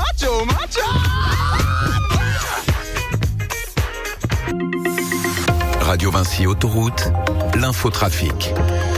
macho, macho. Radio Vinci Autoroute, l'infotrafic.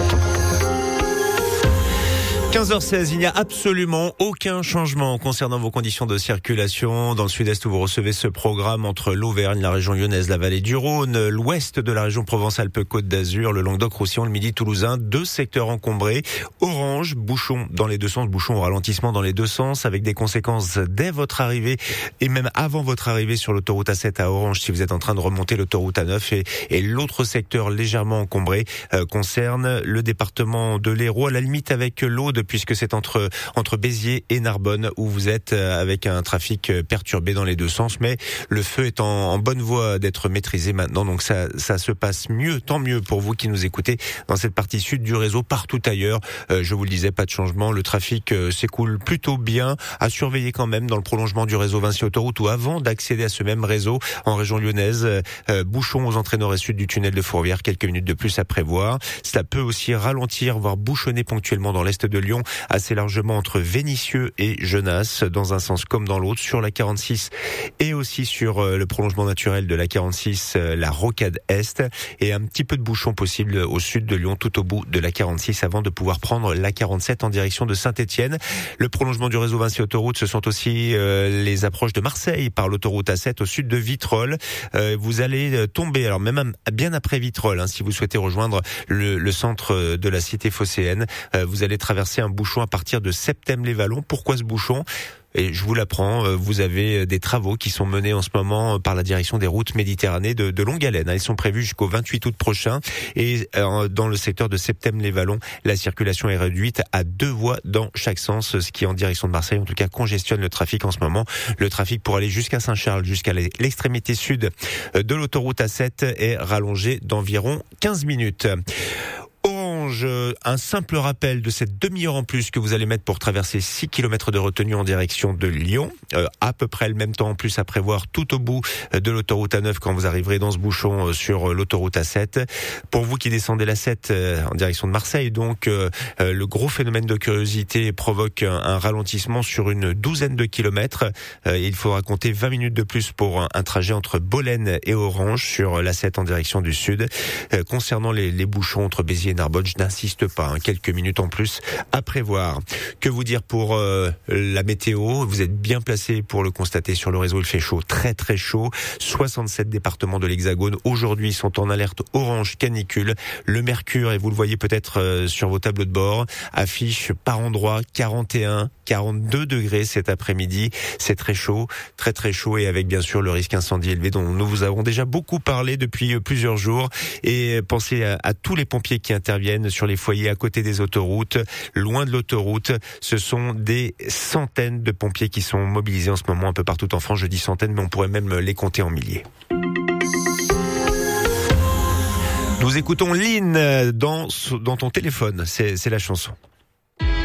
15h16, il n'y a absolument aucun changement concernant vos conditions de circulation. Dans le sud-est où vous recevez ce programme entre l'Auvergne, la région lyonnaise, la vallée du Rhône, l'ouest de la région Provence-Alpes-Côte d'Azur, le Languedoc-Roussillon, le Midi toulousain, 2 secteurs encombrés. Orange, bouchon dans les deux sens, bouchon au ralentissement dans les deux sens, avec des conséquences dès votre arrivée et même avant votre arrivée sur l'autoroute A7 à Orange si vous êtes en train de remonter l'autoroute A9. Et l'autre secteur légèrement encombré concerne le département de l'Hérault, à la limite avec l'Aude, puisque c'est entre Béziers et Narbonne où vous êtes avec un trafic perturbé dans les deux sens, mais le feu est en bonne voie d'être maîtrisé maintenant, donc ça se passe mieux, tant mieux pour vous qui nous écoutez dans cette partie sud du réseau. Partout ailleurs, je vous le disais, pas de changement, le trafic s'écoule plutôt bien, à surveiller quand même dans le prolongement du réseau Vinci Autoroute ou avant d'accéder à ce même réseau en région lyonnaise, bouchon aux entrées nord et sud du tunnel de Fourvière, quelques minutes de plus à prévoir. Cela peut aussi ralentir, voire bouchonner ponctuellement dans l'est de Lyon, assez largement entre Vénissieux et Genasse, dans un sens comme dans l'autre, sur la 46 et aussi sur le prolongement naturel de la 46, la rocade est, et un petit peu de bouchon possible au sud de Lyon, tout au bout de la 46, avant de pouvoir prendre la 47 en direction de Saint-Étienne. Le prolongement du réseau Vinci Autoroute, ce sont aussi les approches de Marseille par l'autoroute A7 au sud de Vitrolles. Vous allez tomber, alors même bien après Vitrolles, si vous souhaitez rejoindre le centre de la cité phocéenne, vous allez traverser un bouchon à partir de Septème-les-Vallons. Pourquoi ce bouchon ? Et je vous l'apprends, vous avez des travaux qui sont menés en ce moment par la direction des routes Méditerranée de longue haleine. Ils sont prévus jusqu'au 28 août prochain. Et dans le secteur de Septème-les-Vallons, la circulation est réduite à 2 voies dans chaque sens, ce qui en direction de Marseille, en tout cas, congestionne le trafic en ce moment. Le trafic pour aller jusqu'à Saint-Charles, jusqu'à l'extrémité sud de l'autoroute A7 est rallongé d'environ 15 minutes. Orange, un simple rappel de cette demi-heure en plus que vous allez mettre pour traverser 6 km de retenue en direction de Lyon. À peu près le même temps en plus à prévoir tout au bout de l'autoroute A9 quand vous arriverez dans ce bouchon sur l'autoroute A7. Pour vous qui descendez la 7 en direction de Marseille, donc le gros phénomène de curiosité provoque un ralentissement sur une douzaine de kilomètres. Il faudra compter 20 minutes de plus pour un trajet entre Bolène et Orange sur la 7 en direction du sud. Concernant les bouchons entre Béziers et Narbonne, je n'insiste pas, quelques minutes en plus à prévoir. Que vous dire pour la météo ? Vous êtes bien placé pour le constater sur le réseau, il fait chaud, très très chaud. 67 départements de l'Hexagone aujourd'hui sont en alerte orange canicule. Le mercure, et vous le voyez peut-être sur vos tableaux de bord, affiche par endroits 41, 42 degrés cet après-midi. C'est très chaud, très très chaud, et avec bien sûr le risque incendie élevé dont nous vous avons déjà beaucoup parlé depuis plusieurs jours. Et pensez à tous les pompiers qui interviennent sur les foyers à côté des autoroutes, loin de l'autoroute. Ce sont des centaines de pompiers qui sont mobilisés en ce moment un peu partout en France. Je dis centaines, mais on pourrait même les compter en milliers. Nous écoutons Lynn dans ton téléphone. C'est la chanson.